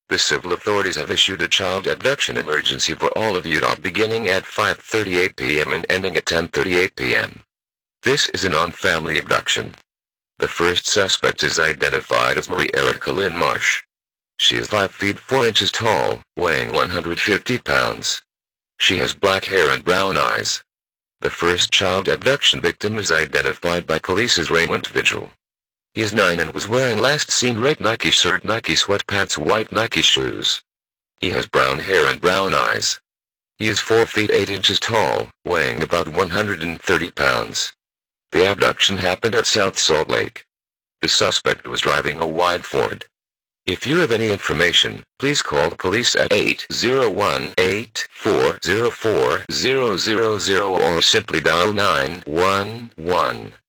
The civil authorities have issued a child abduction emergency for all of Utah beginning at 5:38 p.m. and ending at 10:38 p.m. This is a non-family abduction. The first suspect is identified as Marie Erica Lynn Marsh. She is 5 feet 4 inches tall, weighing 150 pounds. She has black hair and brown eyes. The first child abduction victim is identified by police as Raymond Vigil. He is 9 and was wearing last seen red Nike shirt, Nike sweatpants, white Nike shoes. He has brown hair and brown eyes. He is 4 feet 8 inches tall, weighing about 130 pounds. The abduction happened at South Salt Lake. The suspect was driving a white Ford. If you have any information, please call the police at 801-840-4000 or simply dial 911.